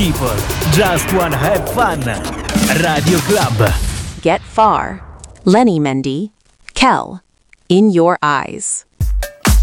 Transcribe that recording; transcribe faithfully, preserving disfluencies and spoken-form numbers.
people just wanna have fun. Radio Club. Get Far. Lenny Mendy. Kel. In Your Eyes.